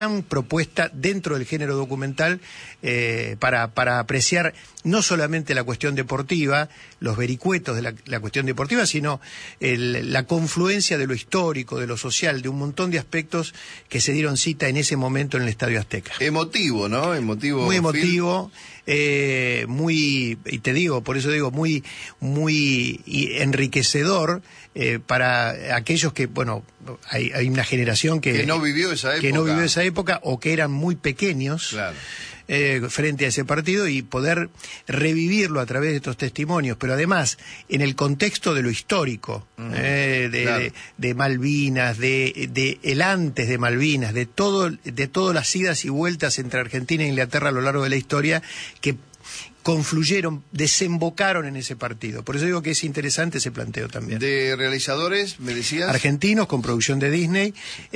propuesta dentro del género documental para apreciar no solamente la cuestión deportiva, los vericuetos de la cuestión deportiva, sino la confluencia de lo histórico, de lo social, de un montón de aspectos que se dieron cita en ese momento en el Estadio Azteca. Emotivo, ¿no? Muy emotivo, muy, y te digo, por eso digo, muy enriquecedor para aquellos que, bueno, hay una generación que no vivió esa época. Que no vivió esa época o que eran muy pequeños. Claro. Frente a ese partido y poder revivirlo a través de estos testimonios, pero además en el contexto de lo histórico, claro, de Malvinas, de el antes de Malvinas, de todas las idas y vueltas entre Argentina e Inglaterra a lo largo de la historia que confluyeron, desembocaron en ese partido. Por eso digo que es interesante ese planteo también. ¿De realizadores, me decías? Argentinos, con producción de Disney,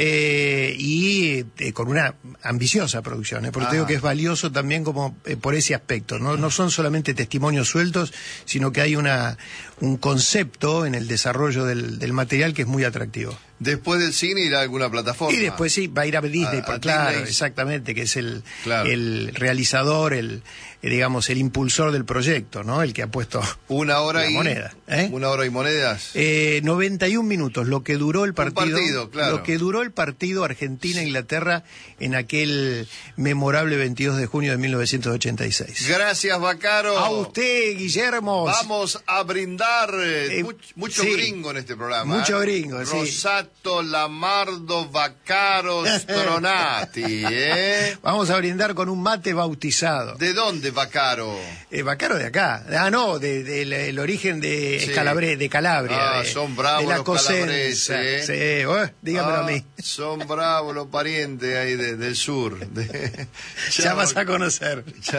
y con una ambiciosa producción. Por eso digo que es valioso también como por ese aspecto. No son solamente testimonios sueltos, sino que hay un concepto en el desarrollo del material que es muy atractivo. Después del cine irá a alguna plataforma. Y después sí, va a ir a Disney, claro, Disney. Exactamente, que es el realizador, digamos, el impulsor del proyecto, ¿no? El que ha puesto una hora la moneda. Una hora y monedas. 91 minutos, lo que duró el partido. Claro. Lo que duró el partido Argentina-Inglaterra en aquel memorable 22 de junio de 1986. Gracias, Vaccaro. A usted, Guillermo. Vamos a brindar mucho gringo en este programa. Mucho gringo, Rosato, Lamardo, Vaccaro, Stronati, Vamos a brindar con un mate bautizado. ¿De dónde, Vaccaro? Vaccaro de acá. No, del origen de Calabria. Son bravos de la los calabreses. Sí, dígamelo a mí. Son bravos los parientes ahí del sur. Ya vas a conocer.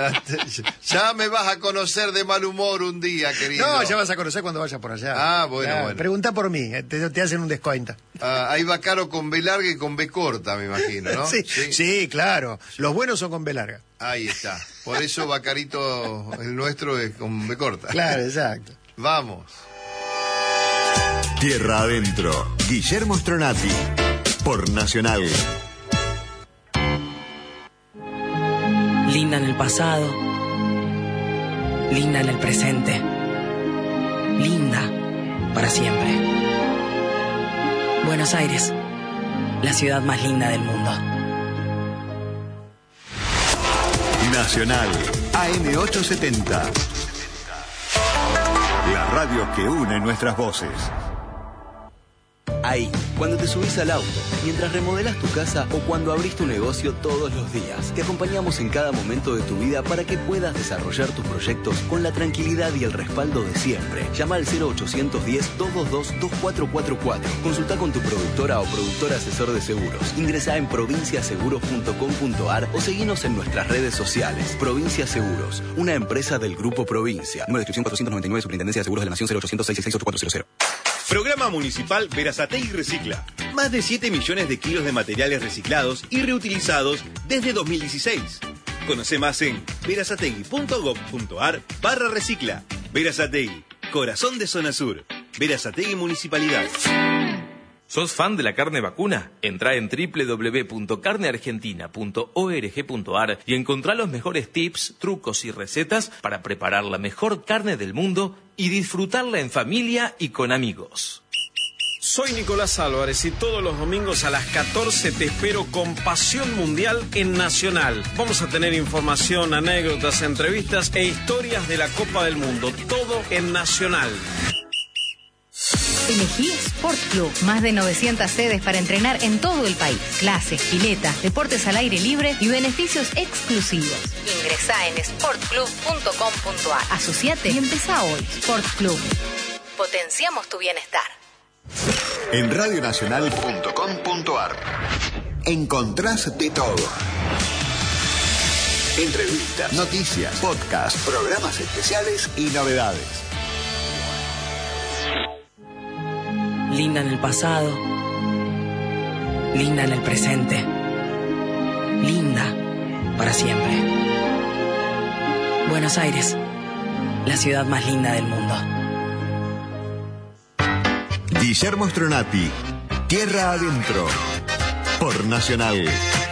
Ya me vas a conocer de mal humor un día, querido. No, ya vas a conocer cuando vayas por allá. Bueno. Pregunta por mí, te hacen un descuento. Hay Vaccaro con B larga y con B corta, me imagino, ¿no? Sí, claro. Los buenos son con B larga. Ahí está. Por eso Vaccarito, el nuestro, es con B corta. Claro, exacto. Vamos. Tierra Adentro. Guillermo Stronati. Por Nacional. Linda en el pasado. Linda en el presente. Linda para siempre. Buenos Aires, la ciudad más linda del mundo. Nacional, AM870. La radio que une nuestras voces. Ahí, cuando te subís al auto, mientras remodelas tu casa o cuando abrís tu negocio todos los días, te acompañamos en cada momento de tu vida para que puedas desarrollar tus proyectos con la tranquilidad y el respaldo de siempre. Llama al 0810-222-2444. Consulta con tu productora o productor asesor de seguros. Ingresá en provinciaseguros.com.ar o seguinos en nuestras redes sociales. Provincia Seguros, una empresa del Grupo Provincia. Número de inscripción 499, Superintendencia de Seguros de la Nación, 0800-666-8400. Programa Municipal Verazategui Recicla. Más de 7 millones de kilos de materiales reciclados y reutilizados desde 2016. Conoce más en verazategui.gov.ar/recicla. Verazategui, corazón de Zona Sur. Verazategui Municipalidad. ¿Sos fan de la carne vacuna? Entrá en www.carneargentina.org.ar y encontrá los mejores tips, trucos y recetas para preparar la mejor carne del mundo y disfrutarla en familia y con amigos. Soy Nicolás Álvarez y todos los domingos a las 14 te espero con Pasión Mundial en Nacional. Vamos a tener información, anécdotas, entrevistas e historias de la Copa del Mundo. Todo en Nacional. Elegí Sport Club. Más de 900 sedes para entrenar en todo el país. Clases, piletas, deportes al aire libre y beneficios exclusivos. Ingresá en sportclub.com.ar. Asociate y empezá hoy. Sport Club. Potenciamos tu bienestar. En radionacional.com.ar encontrás de todo. Entrevistas, noticias, podcasts, programas especiales y novedades. Linda en el pasado. Linda en el presente. Linda para siempre. Buenos Aires, la ciudad más linda del mundo. Guillermo Stronati, Tierra Adentro, por Nacional.